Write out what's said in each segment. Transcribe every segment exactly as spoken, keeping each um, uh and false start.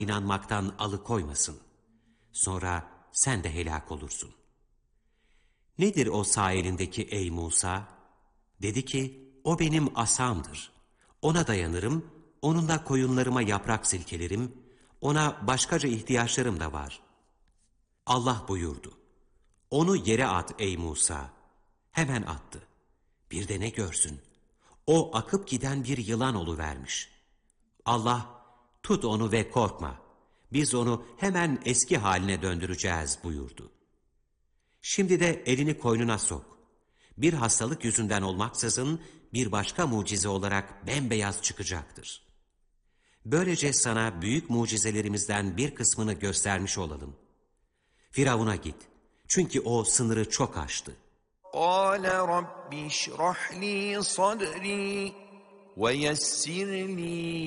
inanmaktan alıkoymasın. Sonra sen de helak olursun. Nedir o sağ elindeki ey Musa? Dedi ki, o benim asamdır. Ona dayanırım, onunla koyunlarıma yaprak silkelerim, ona başkaca ihtiyaçlarım da var. Allah buyurdu, onu yere at ey Musa. Hemen attı. Bir de ne görsün? O akıp giden bir yılan oluvermiş. Allah, tut onu ve korkma. Biz onu hemen eski haline döndüreceğiz buyurdu. Şimdi de elini koynuna sok. Bir hastalık yüzünden olmaksızın bir başka mucize olarak bembeyaz çıkacaktır. Böylece sana büyük mucizelerimizden bir kısmını göstermiş olalım. Firavun'a git. Çünkü o sınırı çok aştı. قَالَ رَبِّ اشْرَحْ لِي صَدْرِي وَيَسِّرْ لِي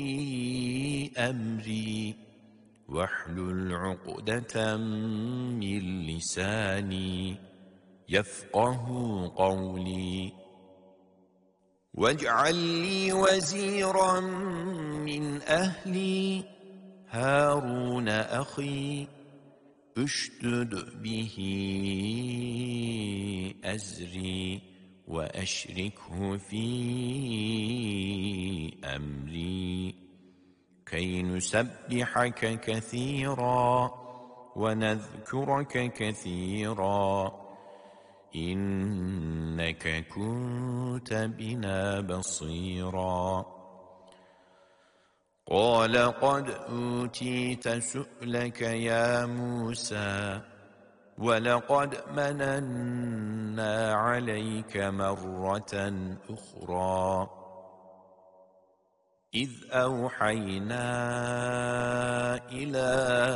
أَمْرِي وَاحْلُلْ عُقْدَةً مِّن لِّسَانِي يَفْقَهُ قَوْلِي وَاجْعَل لِّي وَزِيرًا مِّنْ أَهْلِي هَارُونَ أَخِي اشْدُدْ بِهِ أَزْرِي وَأَشْرِكْهُ فِي أَمْرِي كَيْ نُسَبِّحَكَ كَثِيرًا وَنَذْكُرَكَ كَثِيرًا إِنَّكَ كُنتَ بِنَا بَصِيرًا قَالَ قَدْ أُوتِيتَ سُؤْلَكَ يَا مُوسَى وَلَقَدْ مَنَنَّا عَلَيْكَ مَرَّةً أُخْرَى إِذْ أَوْحَيْنَا إِلَى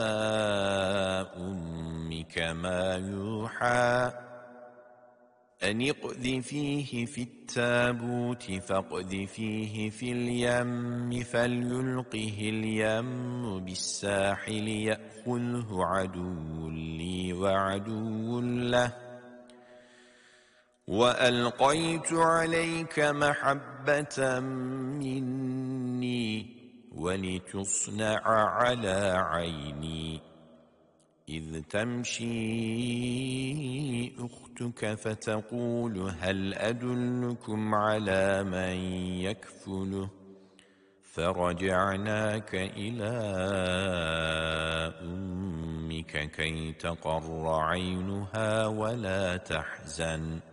أُمِّكَ مَا يُوحَى أَنِ اقْذِفِيهِ فِي التَّابُوتِ فَاقْذِفِيهِ فِي الْيَمِّ فَلْيُلْقِهِ الْيَمُّ بِالسَّاحِلِ يَأْخُذْهُ عَدُوٌّ لِّي وَعَدُوٌّ لَّهُ وَأَلْقَيْتُ عَلَيْكَ مَحَبَّةً مِّنِّي وَلِتُصْنَعَ عَلَى عَيْنِي إِذْ تَمْشِي أُخْتُكَ فَتَقُولُ هَلْ أَدُلُّكُمْ عَلَى مَنْ يَكْفُلُهُ فَرَجَعْنَاكَ إِلَى أُمِّكَ كَيْ تَقَرَّ عَيْنُهَا وَلَا تَحْزَنَ